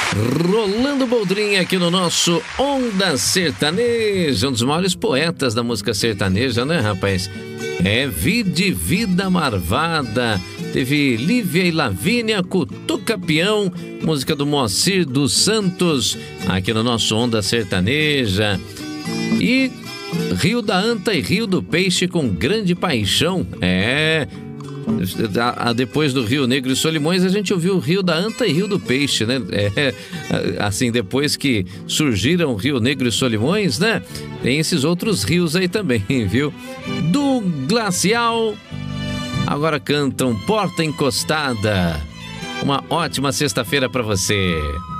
Rolando Boldrin aqui no nosso Onda Sertaneja, um dos maiores poetas da música sertaneja, né, rapaz? Vide Vida Marvada. Teve Lívia e Lavínia, Cutuca Peão, música do Moacir dos Santos, aqui no nosso Onda Sertaneja. E Rio da Anta e Rio do Peixe com Grande Paixão. Depois do Rio Negro e Solimões, a gente ouviu o Rio da Anta e Rio do Peixe, né? Assim, depois que surgiram Rio Negro e Solimões, né? Tem esses outros rios aí também, viu? Do Glacial, agora cantam Porta Encostada. Uma ótima sexta-feira pra você.